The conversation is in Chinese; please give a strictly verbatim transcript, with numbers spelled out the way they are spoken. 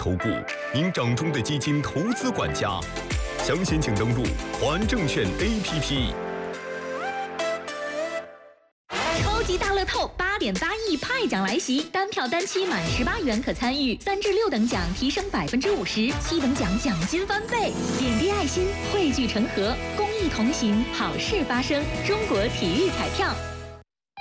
投顾，您掌中的基金投资管家。详情请登录环证券 A P P。 超级大乐透八点八亿派奖来袭，单票单期满十八元可参与，三至六等奖提升百分之五十，七等奖奖金翻倍。点滴爱心，汇聚成河，公益同行，好事发生。中国体育彩票。